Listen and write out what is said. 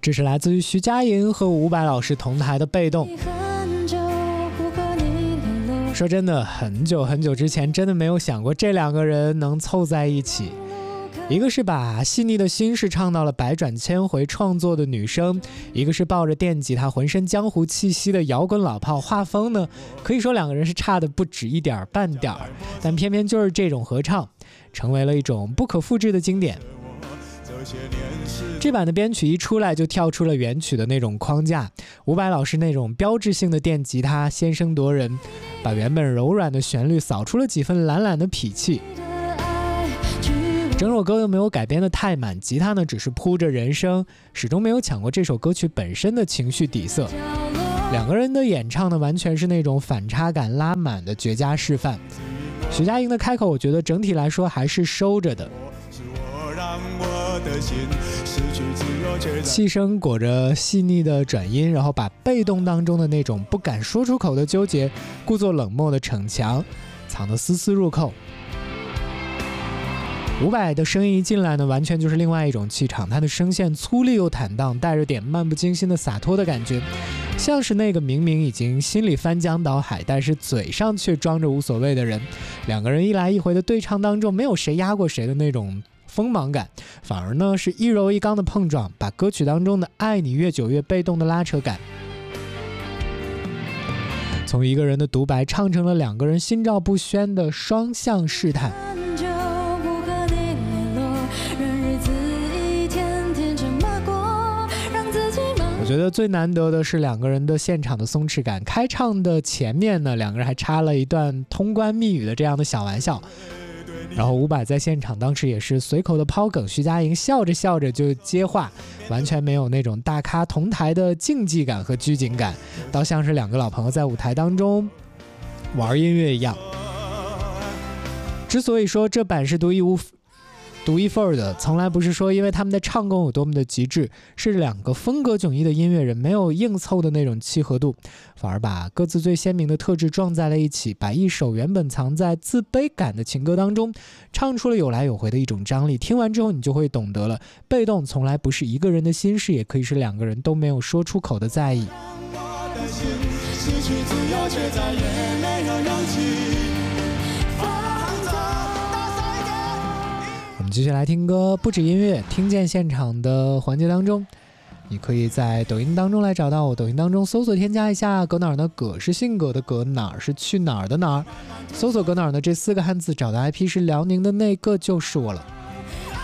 这是来自于徐佳莹和伍佰老师同台的《被动》。说真的，很久很久之前真的没有想过这两个人能凑在一起。一个是把细腻的心事唱到了百转千回创作的女生，一个是抱着电吉他浑身江湖气息的摇滚老炮。画风呢，可以说两个人是差的不止一点半点，但偏偏就是这种合唱成为了一种不可复制的经典。这版的编曲一出来就跳出了原曲的那种框架，伍佰老师那种标志性的电吉他先声夺人，把原本柔软的旋律扫出了几分懒懒的痞气。整首歌又没有改编的太满，吉他呢只是铺着人声，始终没有抢过这首歌曲本身的情绪底色。两个人的演唱呢完全是那种反差感拉满的绝佳示范。徐佳莹的开口我觉得整体来说还是收着的，气声裹着细腻的转音，然后把被动当中的那种不敢说出口的纠结，故作冷漠的逞强藏得丝丝入扣。伍佰的声音一进来呢，完全就是另外一种气场，他的声线粗粝又坦荡，带着点漫不经心的洒脱的感觉，像是那个明明已经心里翻江倒海，但是嘴上却装着无所谓的人。两个人一来一回的对唱当中，没有谁压过谁的那种锋芒感，反而呢是一柔一刚的碰撞，把歌曲当中的爱你越久越被动的拉扯感，从一个人的独白唱成了两个人心照不宣的双向试探。我觉得最难得的是两个人的现场的松弛感，开唱的前面呢，两个人还插了一段通关密语的这样的小玩笑，然后伍佰在现场当时也是随口的抛梗，徐佳莹笑着笑着就接话，完全没有那种大咖同台的竞技感和拘谨感，倒像是两个老朋友在舞台当中玩音乐一样。之所以说这版是独一份的，从来不是说因为他们的唱功有多么的极致，是两个风格迥异的音乐人没有硬凑的那种契合度，反而把各自最鲜明的特质撞在了一起，把一首原本藏在自卑感的情歌当中唱出了有来有回的一种张力。听完之后你就会懂得了，被动从来不是一个人的心事，也可以是两个人都没有说出口的在意。继续来听歌，不止音乐，听见现场的环节当中，你可以在抖音当中来找到我，抖音当中搜索添加一下葛哪儿呢，葛是性格的葛，哪儿是去哪儿的哪儿，搜索葛哪儿呢这4个汉字，找到 IP 是辽宁的那个就是我了。